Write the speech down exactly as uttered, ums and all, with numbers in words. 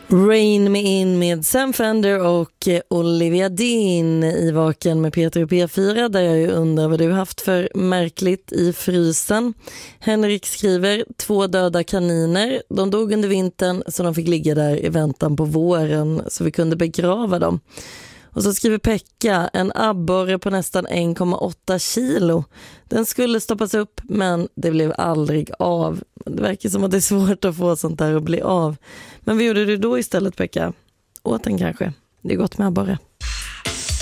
Rain Me In med Sam Fender och Olivia Dean i Vaken med Peter och P fyra, där jag ju undrar vad du haft för märkligt i frysen. Henrik skriver: två döda kaniner. De dog under vintern så de fick ligga där i väntan på våren så vi kunde begrava dem. Och så skriver Pekka: en abborre på nästan en komma åtta kilo. Den skulle stoppas upp men det blev aldrig av. Det verkar som att det är svårt att få sånt där att bli av. Men vad gjorde du då istället, Pekka? Åt den kanske? Det är gott med abborre.